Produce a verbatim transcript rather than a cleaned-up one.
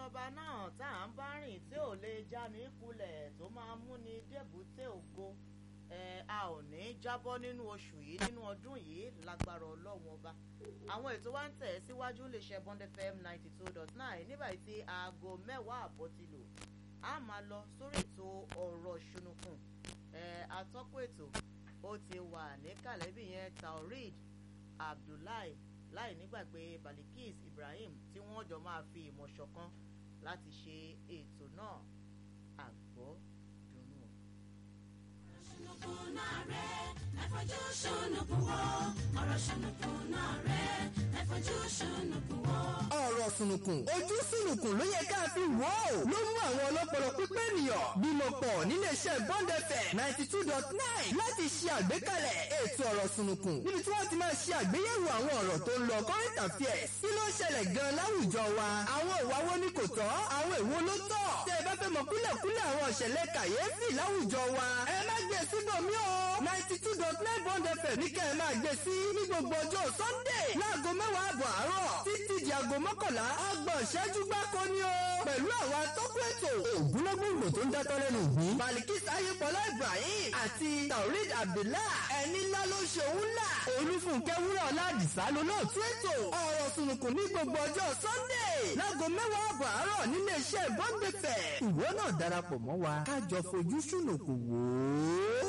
ọba náà tá à ń bá rìn tí ò lè já ní kulẹ̀ tó máa mú ní débùté ògo ẹ a ò ní jábọ́ nínú oṣù yìí nínú ọdún yìí lágbára ọlọ́run ọba. àwọn ètò wa ń tẹ̀ síwájú lè ṣe Bond F M ninety two dot nine nígbà tí aago mẹ́wàá àbọ̀ ti lò a máa lọ sórí ètò ọ̀rọ̀ ṣùnùkùn ẹ atọ́kùn ètò ó ti wà níkàlẹ̀ bí yẹn Taoreed Abdullahi láì nígbàgbé Balikis Ibrahim tí wọ́n jọ máa fi ìmọ̀ ṣọ̀kan láti ṣe ètò náà àgbọ̀ dùnú. ṣùnùkùn náà rẹ̀ ẹ fojú ṣùnùkùn wò ọ̀rọ̀ ṣùnùkùn náà rẹ̀ ẹ fojú ṣùnùkùn wò. ọ̀rọ̀ ṣùnùkùn ojú ṣùnùkùn ló yẹ ká fi wò ó ló mú àwọn ọlọ́pọlọ pípé ènìyàn bímọ pọ̀ níléeṣẹ́ Bond F M ninety two dot nine láti ṣe àgbékalẹ̀ ètò ọ̀rọ̀ ṣùnùkùn níbi tí wọ́n ti máa ṣe àgbéyẹ̀wò àwọn ọ̀rọ̀ tó ń lọ current affairs kí ló ṣẹlẹ̀ gan láwùjọ wa àwọn ìwà wo ni kò tọ́ àwọn èwo ló tọ́ tẹ́ ẹ bá fẹ́ mọ̀ kúlẹ̀kúlẹ̀ àwọn ìṣẹ̀lẹ̀ kàyéfì láwùjọ wa ẹ má gbé síbòmí o ninety two dot nine Bond F M ní kẹ́ ẹ máa gbé sí ní gbogbo ọjọ́ Sunday láago mẹ́wàá àbọ̀ àárọ̀ títí di aago mọ́kànlá ọgbọ̀n ìṣẹ́jú gbáko ni o pẹ̀lú àwọn atọ́kùn ètò ògúnlógúngbò tó ń dátọ́ lẹ́nu ìgbín Balikis Ayébọlá Ibrahim àti Taoreed Abdullah ẹni ńlá ló ṣe òun ńlá Olúfúnkẹ́ Wúrà Ọládìsá lólóòtú ètò ọ̀rọ̀ ṣùnùkùn ní gbogbo ọjọ́ Sunday láago mẹ́wàá àbọ̀ àárọ̀ nílé iṣẹ́ Bond F M ìwọ náà darapọ̀ mọ́ wa ká jọ fojú ṣùnùkùn wò ó.